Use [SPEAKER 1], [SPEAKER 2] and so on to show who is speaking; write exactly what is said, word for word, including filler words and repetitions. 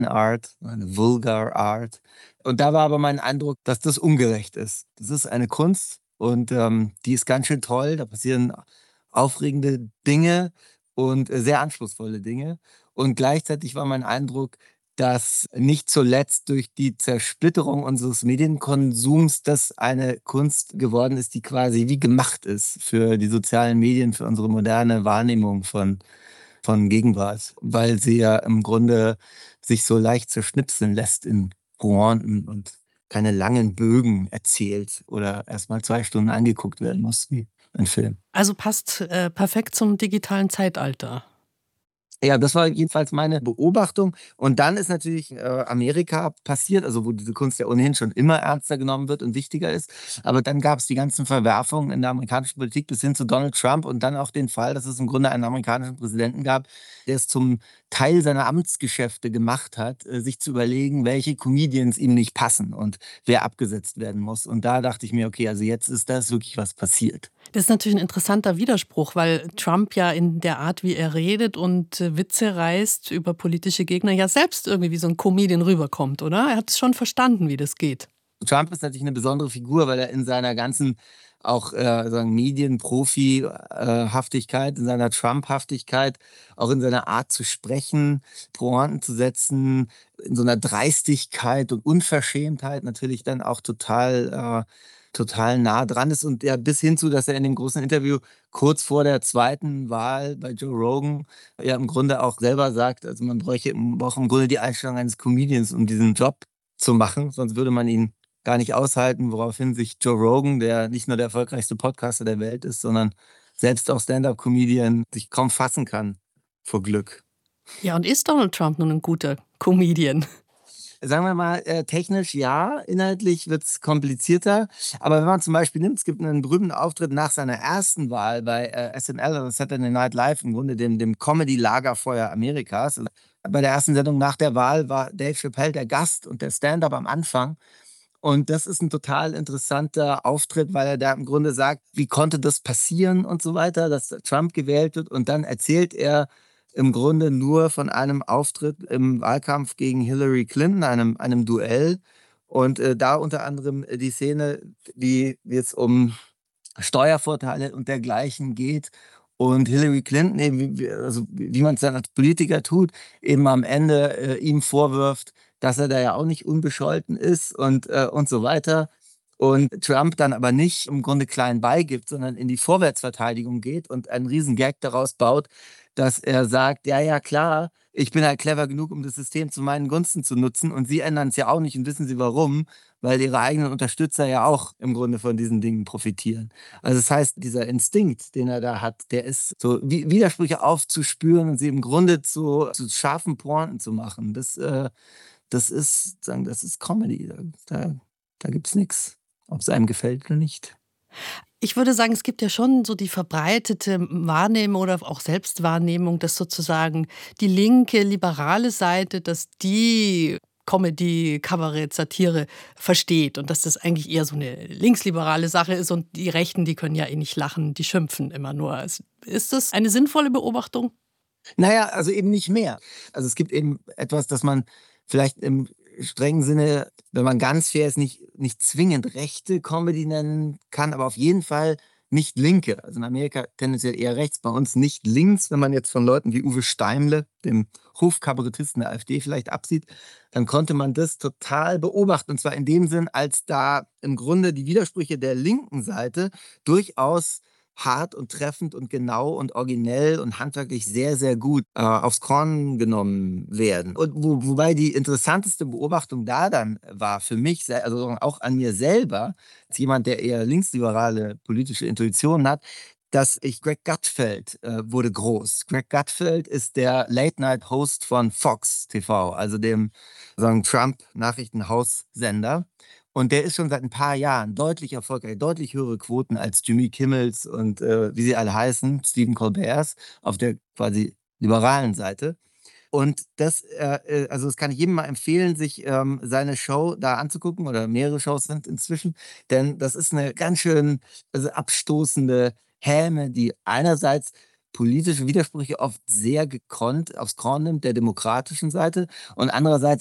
[SPEAKER 1] Art, eine Vulgar Art. Und da war aber mein Eindruck, dass das ungerecht ist. Das ist eine Kunst und, ähm, die ist ganz schön toll. Da passieren aufregende Dinge und, äh, sehr anspruchsvolle Dinge. Und gleichzeitig war mein Eindruck, dass nicht zuletzt durch die Zersplitterung unseres Medienkonsums das eine Kunst geworden ist, die quasi wie gemacht ist für die sozialen Medien, für unsere moderne Wahrnehmung von von Gegenwart, weil sie ja im Grunde sich so leicht zerschnipseln lässt in Pointen und keine langen Bögen erzählt oder erst mal zwei Stunden angeguckt werden muss wie ein Film.
[SPEAKER 2] Also passt, äh, perfekt zum digitalen Zeitalter.
[SPEAKER 1] Ja, das war jedenfalls meine Beobachtung. Und dann ist natürlich, äh, Amerika passiert, also wo diese Kunst ja ohnehin schon immer ernster genommen wird und wichtiger ist. Aber dann gab's die ganzen Verwerfungen in der amerikanischen Politik bis hin zu Donald Trump und dann auch den Fall, dass es im Grunde einen amerikanischen Präsidenten gab, der es zum Teil seiner Amtsgeschäfte gemacht hat, äh, sich zu überlegen, welche Comedians ihm nicht passen und wer abgesetzt werden muss. Und da dachte ich mir: „Okay, also jetzt ist da ist wirklich was passiert.“
[SPEAKER 2] Das ist natürlich 'n interessanter Widerspruch, weil Trump ja in der Art, wie er redet und, äh, Witze reißt über politische Gegner, ja selbst irgendwie wie so 'n Comedian rüberkommt, oder? Er hat's schon verstanden, wie das geht.
[SPEAKER 1] Trump ist natürlich 'ne besondere Figur, weil er in seiner ganzen auch, äh, sagen Medienprofi äh, Haftigkeit, in seiner Trump-Haftigkeit, auch in seiner Art zu sprechen, Pointen zu setzen, in so 'ner Dreistigkeit und Unverschämtheit natürlich dann auch total äh, total nah dran ist und ja bis hin zu, dass er in dem großen Interview kurz vor der zweiten Wahl bei Joe Rogan ja im Grunde auch selber sagt, also man bräuche braucht im Grunde die Einstellung eines Comedians, um diesen Job zu machen, sonst würde man ihn gar nicht aushalten, woraufhin sich Joe Rogan, der nicht nur der erfolgreichste Podcaster der Welt ist, sondern selbst auch Stand-up-Comedian, sich kaum fassen kann vor Glück.
[SPEAKER 2] Ja, und ist Donald Trump nun 'n guter Comedian?
[SPEAKER 1] Sagen wir mal, äh, technisch ja, inhaltlich wird's komplizierter. Aber wenn man zum Beispiel nimmt, es gibt 'nen berühmten Auftritt nach seiner ersten Wahl bei, äh, SNL oder Saturday Night Live, im Grunde dem dem Comedy-Lagerfeuer Amerikas. Und bei der ersten Sendung nach der Wahl war Dave Chappelle der Gast und der Stand-up am Anfang. Und das ist 'n total interessanter Auftritt, weil er da im Grunde sagt: „Wie konnte das passieren?“ und so weiter, dass Trump gewählt wird. Und dann erzählt er im Grunde nur von einem Auftritt im Wahlkampf gegen Hillary Clinton, einem einem Duell. Und, äh, da unter anderem, äh, die Szene, die jetzt um Steuervorteile und dergleichen geht und Hillary Clinton eben wie wie also wie man's dann als Politiker tut, eben am Ende, äh, ihm vorwirft, dass er da ja auch nicht unbescholten ist und äh, und so weiter. Und Trump dann aber nicht im Grunde klein beigibt, sondern in die Vorwärtsverteidigung geht und einen Riesen-Gag daraus baut, dass er sagt: „Ja, ja, klar, ich bin halt clever genug, um das System zu meinen Gunsten zu nutzen und Sie ändern's ja auch nicht und wissen Sie warum? Weil Ihre eigenen Unterstützer ja auch im Grunde von diesen Dingen profitieren.“ Also das heißt, dieser Instinkt, den er da hat, der ist so Wi Widersprüche aufzuspüren und sie im Grunde zu zu scharfen Pointen zu machen. Das, äh das ist sagen das ist Comedy. Da da gibt's nix, ob's einem gefällt oder nicht.
[SPEAKER 2] Ich würde sagen, es gibt ja schon so die verbreitete M Wahrnehmung oder auch Selbstwahrnehmung, dass sozusagen die linke, liberale Seite, dass die Comedy, Kabarett, Satire versteht und dass das eigentlich eher so 'ne linksliberale Sache ist und die Rechten, die können ja eh nicht lachen, die schimpfen immer nur. Is ist das eine sinnvolle Beobachtung?
[SPEAKER 1] Na ja, also eben nicht mehr. Also, es gibt eben etwas, das man vielleicht im strengen Sinne, wenn man ganz fair ist, nicht nicht zwingend rechte Comedy nennen kann, aber auf jeden Fall nicht linke. Also, in Amerika tendenziell eher rechts, bei uns nicht links. Wenn man jetzt von Leuten wie Uwe Steimle, dem Hofkabarettisten der AfD vielleicht absieht, dann konnte man das total beobachten. Und zwar in dem Sinn, als da im Grunde die Widersprüche der linken Seite durchaus hart und treffend und genau und originell und handwerklich sehr, sehr gut, äh, aufs Korn genommen werden. Und wo wobei die interessanteste Beobachtung da dann war für mich sel also auch an mir selber, als jemand, der eher linksliberale politische Intuitionen hat, dass ich Greg Gutfeld, äh, wurde groß. Greg Gutfeld ist der Late-Night-Host von Fox TV, also dem, sagen Trump-Nachrichtenhaussender. Und der ist schon seit 'n paar Jahren deutlich erfolgreich deutlich höhere Quoten als Jimmy Kimmels und, äh, wie sie alle heißen, Stephen Colberts auf der quasi liberalen Seite. Und das, äh, äh also das kann ich jedem mal empfehlen, sich, ähm, seine Show da anzugucken oder mehrere Shows sind inzwischen, denn das ist 'ne ganz schön, also abstoßende Häme, die einerseits politische Widersprüche oft sehr gekonnt aufs Korn nimmt, der demokratischen Seite und andererseits